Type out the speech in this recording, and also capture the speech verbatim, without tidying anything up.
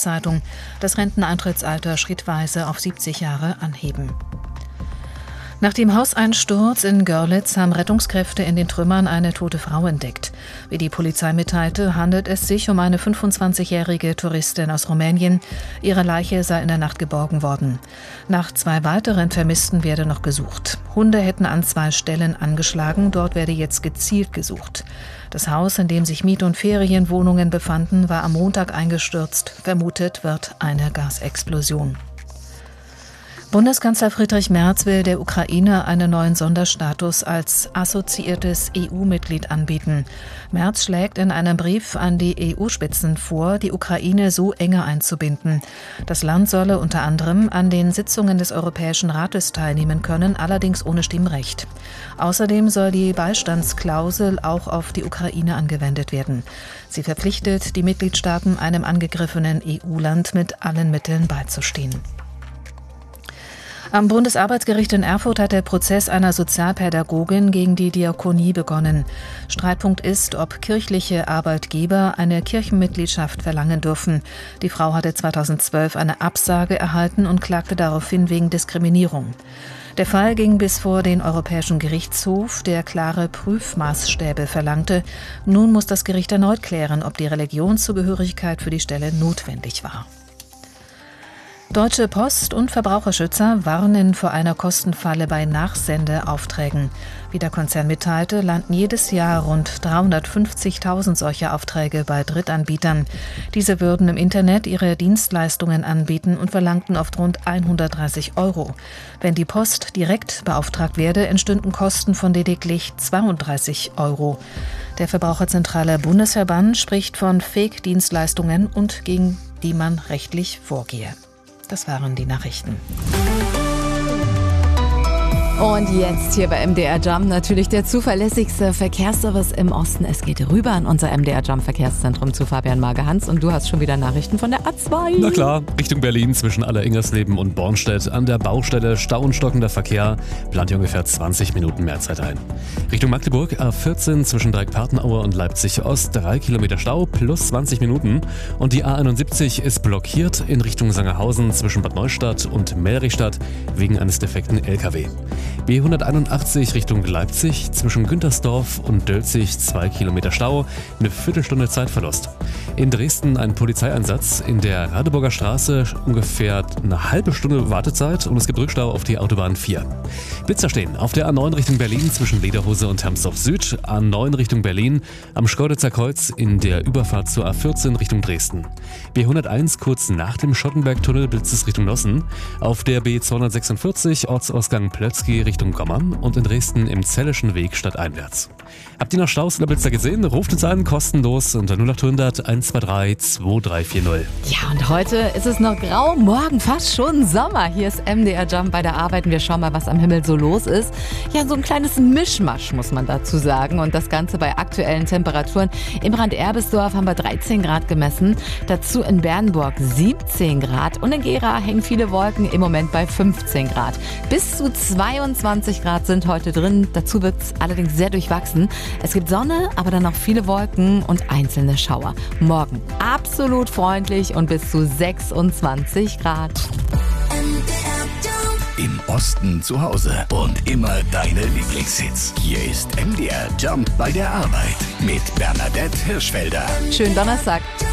Bild-Zeitung, das Renteneintrittsalter schrittweise auf siebzig Jahre anheben. Nach dem Hauseinsturz in Görlitz haben Rettungskräfte in den Trümmern eine tote Frau entdeckt. Wie die Polizei mitteilte, handelt es sich um eine fünfundzwanzigjährige Touristin aus Rumänien. Ihre Leiche sei in der Nacht geborgen worden. Nach zwei weiteren Vermissten werde noch gesucht. Hunde hätten an zwei Stellen angeschlagen, dort werde jetzt gezielt gesucht. Das Haus, in dem sich Miet- und Ferienwohnungen befanden, war am Montag eingestürzt. Vermutet wird eine Gasexplosion. Bundeskanzler Friedrich Merz will der Ukraine einen neuen Sonderstatus als assoziiertes E U-Mitglied anbieten. Merz schlägt in einem Brief an die E U-Spitzen vor, die Ukraine so enger einzubinden. Das Land solle unter anderem an den Sitzungen des Europäischen Rates teilnehmen können, allerdings ohne Stimmrecht. Außerdem soll die Beistandsklausel auch auf die Ukraine angewendet werden. Sie verpflichtet die Mitgliedstaaten, einem angegriffenen E U-Land mit allen Mitteln beizustehen. Am Bundesarbeitsgericht in Erfurt hat der Prozess einer Sozialpädagogin gegen die Diakonie begonnen. Streitpunkt ist, ob kirchliche Arbeitgeber eine Kirchenmitgliedschaft verlangen dürfen. Die Frau hatte zweitausendzwölf eine Absage erhalten und klagte daraufhin wegen Diskriminierung. Der Fall ging bis vor den Europäischen Gerichtshof, der klare Prüfmaßstäbe verlangte. Nun muss das Gericht erneut klären, ob die Religionszugehörigkeit für die Stelle notwendig war. Deutsche Post und Verbraucherschützer warnen vor einer Kostenfalle bei Nachsendeaufträgen. Wie der Konzern mitteilte, landen jedes Jahr rund dreihundertfünfzigtausend solcher Aufträge bei Drittanbietern. Diese würden im Internet ihre Dienstleistungen anbieten und verlangten oft rund hundertdreißig Euro. Wenn die Post direkt beauftragt werde, entstünden Kosten von lediglich zweiunddreißig Euro. Der Verbraucherzentrale Bundesverband spricht von Fake-Dienstleistungen und gegen die man rechtlich vorgehe. Das waren die Nachrichten. Und jetzt hier bei M D R Jump natürlich der zuverlässigste Verkehrsservice im Osten. Es geht rüber an unser M D R Jump Verkehrszentrum zu Fabian Mager-Hans und du hast schon wieder Nachrichten von der A zwei. Na klar, Richtung Berlin zwischen Aller-Ingersleben und Bornstedt an der Baustelle Stau und stockender Verkehr, plant ihr ungefähr zwanzig Minuten mehr Zeit ein. Richtung Magdeburg A vierzehn zwischen Dreieck-Partenaue und Leipzig Ost, drei Kilometer Stau plus zwanzig Minuten und die A einundsiebzig ist blockiert in Richtung Sangerhausen zwischen Bad Neustadt und Mellrichstadt wegen eines defekten L K W. B hunderteinundachtzig Richtung Leipzig zwischen Güntersdorf und Dölzig zwei Kilometer Stau, eine Viertelstunde Zeitverlust. In Dresden ein Polizeieinsatz in der Radeburger Straße, ungefähr eine halbe Stunde Wartezeit und es gibt Rückstau auf die Autobahn vier. Blitzer stehen auf der A neun Richtung Berlin zwischen Lederhose und Hermsdorf Süd, A neun Richtung Berlin, am Schkeuditzer Kreuz in der Überfahrt zur A vierzehn Richtung Dresden. B hunderteins kurz nach dem Schottenbergtunnel blitzt es Richtung Nossen, auf der B zweihundertsechsundvierzig Ortsausgang Plötzky Richtung Gommern und in Dresden im Zellischen Weg stadteinwärts. Habt ihr noch Staus oder Blitzer gesehen? Ruft uns an, kostenlos unter null acht hundert eins zwei drei zwei drei vier null. Ja, und heute ist es noch grau, morgen fast schon Sommer. Hier ist M D R Jump bei der Arbeit und wir schauen mal, was am Himmel so los ist. Ja, so ein kleines Mischmasch, muss man dazu sagen. Und das Ganze bei aktuellen Temperaturen. Im Rand-Erbisdorf haben wir dreizehn Grad gemessen, dazu in Bernburg siebzehn Grad und in Gera hängen viele Wolken, im Moment bei fünfzehn Grad. Bis zu zweiundzwanzig Grad sind heute drin, dazu wird es allerdings sehr durchwachsen. Es gibt Sonne, aber dann noch viele Wolken und einzelne Schauer. Morgen absolut freundlich und bis zu sechsundzwanzig Grad. Im Osten zu Hause und immer deine Lieblingshits. Hier ist M D R Jump bei der Arbeit mit Bernadette Hirschfelder. Schönen Donnerstag.